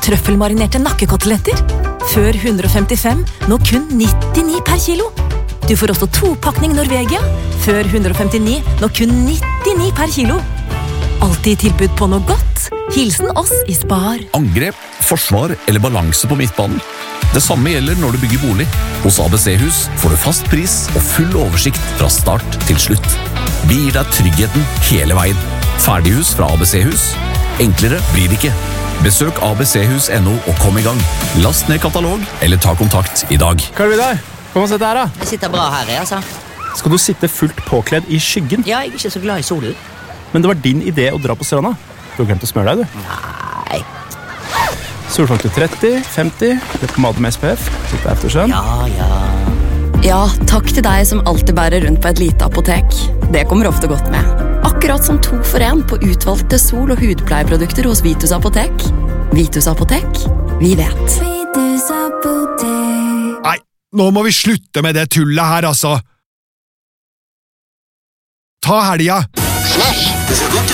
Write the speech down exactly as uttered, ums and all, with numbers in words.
Trøffelmarinerte nakkekoteletter. Før hundre og femtifem, nå kun nittini per kilo. Du får også topakning Norvegia. Før hundre og femtini, nå kun nittini per kilo. Alltid tilbud på noe godt. Hilsen oss i Spar. Angrep, forsvar eller balanse på midtbanen. Det samme gjelder når du bygger bolig. Hos A B C-hus får du fast pris og full oversikt fra start til slutt. Vi gir deg tryggheten hele veien. Ferdighus fra A B C-hus. Enklere blir det ikke. Besøk a b c hus punktum no og kom i gang. Last ned katalog eller ta kontakt i dag. Karl Vidar, kom og sett her da. Jeg sitter bra her, jeg, altså. Skal du sitte fullt påkledd i skyggen? Ja, jeg er ikke så glad i solen. Men det var din idé å dra på stranda. Du har glemt å smøre deg, du. Nei. Solfaktor tretti, femti, pomade med S P F. Sitte eftersønn. Ja, ja. Ja, takk til deg som alltid bærer rundt på et lite apotek. Det kommer ofte godt med. Akkurat som to for en på utvalgte sol- og hudpleieprodukter hos Vitus Apotek. Vitus Apotek, vi vet. Vitus Apotek. Nei, nå må vi slutte med det tullet her, altså. Ta helga.